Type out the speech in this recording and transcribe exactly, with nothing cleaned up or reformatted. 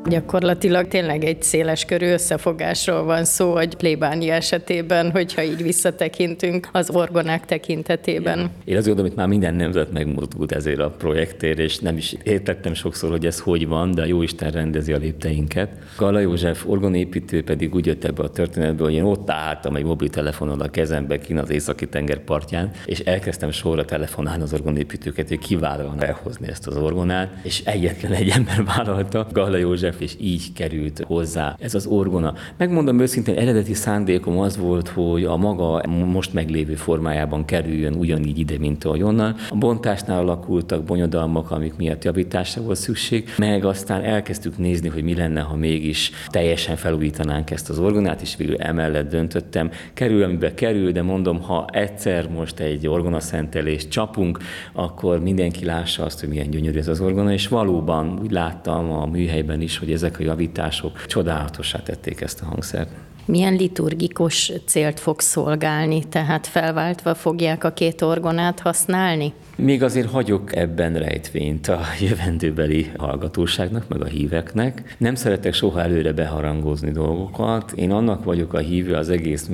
Gyakorlatilag tényleg egy széles körű összefogásról van szó, hogy plébánia esetében, hogyha így visszatekintünk az orgonák tekintetében. Igen. Én azt gondolom, hogy már minden nemzet megmozdult ezért a projektért, és nem is értettem sokszor, hogy ez hogy van, de Jóisten rendezi a lépteinket. Galla József orgonépítő pedig úgy jött ebbe a történetbe, hogy én ott álltam egy mobiltelefonnal a kezembe kín az északi tenger partján, és elkezdtem sorra telefonálni az orgonépítőket, hogy kiválóan elhozni ezt az orgonát, és egyetlen egy ember vállalta, Galla József, és így került hozzá ez az orgona. Megmondom őszintén, eredeti szándékom az volt, hogy a maga most meglévő formájában kerüljön ugyanígy ide, mint ahogy onnan. A bontásnál alakultak bonyodalmak, amik miatt javításra volt szükség, meg aztán elkezdtük nézni, hogy mi lenne, ha mégis teljesen felújítanánk ezt az orgonát, és végül emellett döntöttem. Kerül, amiben kerül, de mondom, ha egyszer most egy orgonaszentelést csapunk, akkor mindenki lássa azt, hogy milyen gyönyörű ez az orgona, és valóban úgy láttam a műhelyben is, hogy ezek a javítások csodálatossá tették ezt a hangszert. Milyen liturgikus célt fog szolgálni, tehát felváltva fogják a két orgonát használni? Még azért hagyok ebben rejtvényt a jövendőbeli hallgatóságnak, meg a híveknek. Nem szeretek soha előre beharangozni dolgokat. Én annak vagyok a hívő az egész